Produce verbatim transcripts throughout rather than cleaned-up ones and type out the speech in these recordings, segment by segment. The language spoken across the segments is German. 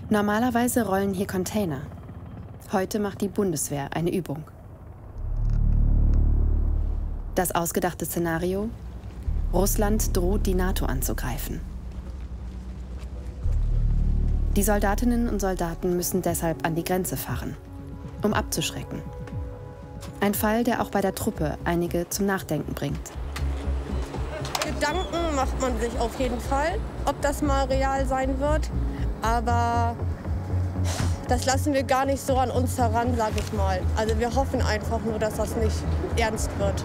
Normalerweise rollen hier Container. Heute macht die Bundeswehr eine Übung. Das ausgedachte Szenario: Russland droht, die NATO anzugreifen. Die Soldatinnen und Soldaten müssen deshalb an die Grenze fahren, um abzuschrecken. Ein Fall, der auch bei der Truppe einige zum Nachdenken bringt. Gedanken macht man sich auf jeden Fall, ob das mal real sein wird. Aber das lassen wir gar nicht so an uns heran, sag ich mal. Also wir hoffen einfach nur, dass das nicht ernst wird.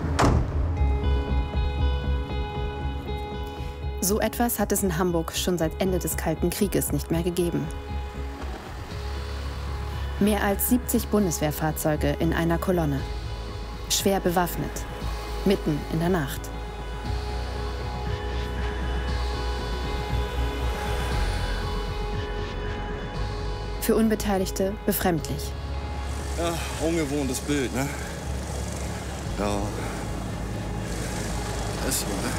So etwas hat es in Hamburg schon seit Ende des Kalten Krieges nicht mehr gegeben. Mehr als siebzig Bundeswehrfahrzeuge in einer Kolonne. Schwer bewaffnet. Mitten in der Nacht. Für Unbeteiligte befremdlich. Ja, ungewohntes Bild, ne? Ja. Ist so, ne?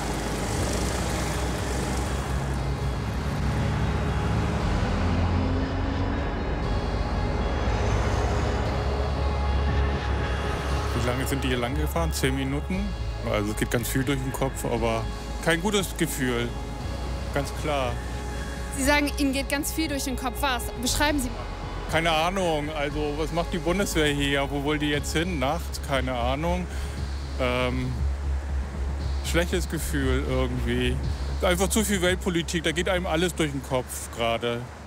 Wie lange sind die hier lang gefahren? Zehn Minuten? Also es geht ganz viel durch den Kopf, aber kein gutes Gefühl. Ganz klar. Sie sagen, Ihnen geht ganz viel durch den Kopf. Was? Beschreiben Sie mal. Keine Ahnung. Also was macht die Bundeswehr hier? Wo will die jetzt hin? Nachts? Keine Ahnung. Ähm, schlechtes Gefühl irgendwie. Einfach zu viel Weltpolitik. Da geht einem alles durch den Kopf gerade.